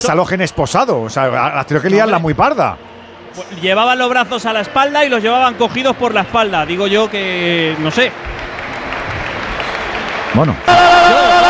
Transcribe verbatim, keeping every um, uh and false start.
Salogen esposado, o sea, has tenido que liarla muy parda. Llevaban los brazos a la espalda y los llevaban cogidos por la espalda. Digo yo que… no sé. Bueno. Yo,